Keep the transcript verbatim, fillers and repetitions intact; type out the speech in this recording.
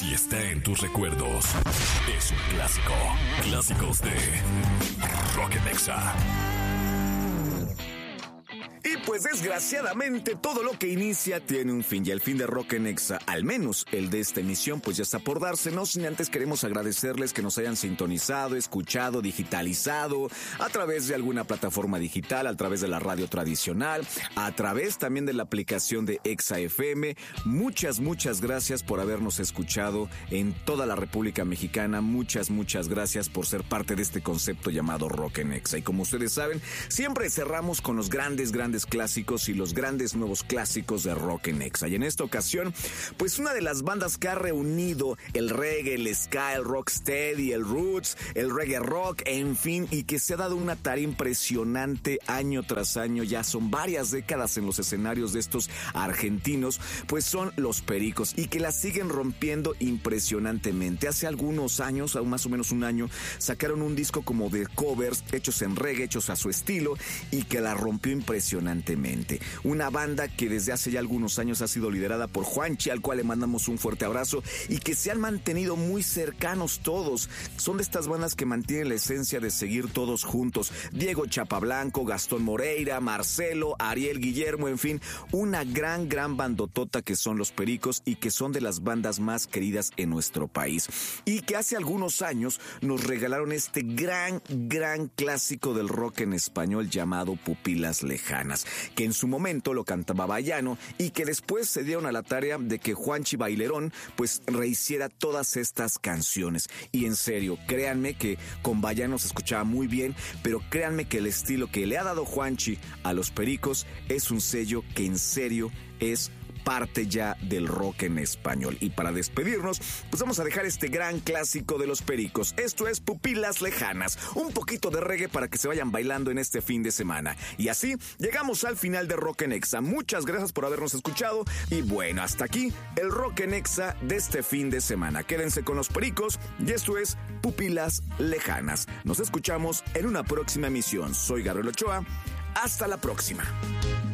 si está en tus recuerdos, es un clásico. Clásicos de Rock en Exa. Y pues desgraciadamente todo lo que inicia tiene un fin, y el fin de Rock en Exa, al menos el de esta emisión, pues ya está por darse. No sin antes queremos agradecerles que nos hayan sintonizado, escuchado, digitalizado a través de alguna plataforma digital, a través de la radio tradicional, a través también de la aplicación de Exa F M. Muchas, muchas gracias por habernos escuchado en toda la República Mexicana. Muchas, muchas gracias por ser parte de este concepto llamado Rock en Exa. Y como ustedes saben, siempre cerramos con los grandes, grandes clásicos y los grandes nuevos clásicos de Rock en Exa. Y en esta ocasión, pues una de las bandas que ha reunido el reggae, el ska, el rocksteady, el roots, el reggae rock, en fin, y que se ha dado una tarea impresionante año tras año, ya son varias décadas en los escenarios de estos argentinos, pues son Los Pericos, y que la siguen rompiendo impresionantemente. Hace algunos años, aún más o menos un año, sacaron un disco como de covers, hechos en reggae, hechos a su estilo, y que la rompió impresionantemente. Una banda que desde hace ya algunos años ha sido liderada por Juanchi, al cual le mandamos un fuerte abrazo, y que se han mantenido muy cercanos todos. Son de estas bandas que mantienen la esencia de seguir todos juntos. Diego Chapablanco, Gastón Moreira, Marcelo, Ariel Guillermo, en fin, una gran, gran bandotota que son Los Pericos, y que son de las bandas más queridas en nuestro país. Y que hace algunos años nos regalaron este gran, gran clásico del rock en español llamado Pupilas Lejanas, que en su momento lo cantaba Bayano, y que después se dieron a la tarea de que Juanchi Bailerón pues rehiciera todas estas canciones. Y en serio, créanme que con Bayano se escuchaba muy bien, pero créanme que el estilo que le ha dado Juanchi a Los Pericos es un sello que en serio es parte ya del rock en español. Y para despedirnos, pues vamos a dejar este gran clásico de Los Pericos. Esto es Pupilas Lejanas, un poquito de reggae para que se vayan bailando en este fin de semana. Y así llegamos al final de Rock en Exa. Muchas gracias por habernos escuchado, y bueno, hasta aquí el Rock en Exa de este fin de semana. Quédense con Los Pericos, y esto es Pupilas Lejanas. Nos escuchamos en una próxima emisión. Soy Gabriel Ochoa. Hasta la próxima.